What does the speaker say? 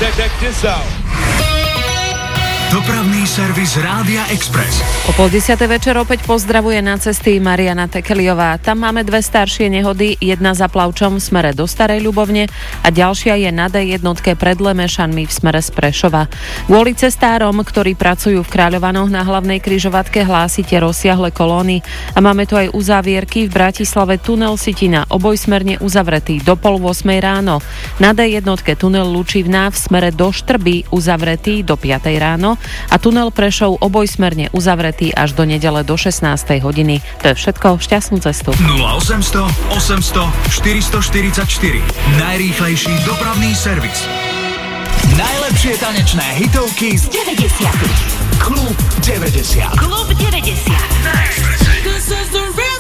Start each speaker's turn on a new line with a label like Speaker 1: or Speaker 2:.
Speaker 1: Check this out.
Speaker 2: Dopravný servis Rádia Express.
Speaker 3: O 9:30 večer opäť pozdravuje na cesty Mariana Tekeliová. Tam máme dve staršie nehody, jedna za Plavčom v smere do Starej Ľubovne a ďalšia je na D1 pred Lemešanmi v smere z Prešova. Kvôli cestárom, ktorí pracujú v Kráľovanoch na hlavnej križovatke, hlásite rozsiahle kolóny a máme tu aj uzávierky. V Bratislave tunel Sitina obojsmerne uzavretý do 7:30 ráno. Na D1 tunel Lučivná v smere do Štrby uzavretý do 5:00 ráno a tunel Prešov obojsmerne uzavretý až do nedele do 16:00 hodiny. To je všetko, šťastnú cestu.
Speaker 2: 0800 800 444. Najrýchlejší dopravný servis. Najlepšie tanečné hitovky z 90. Klub 90.
Speaker 4: Klub 90.
Speaker 2: Na Expresse.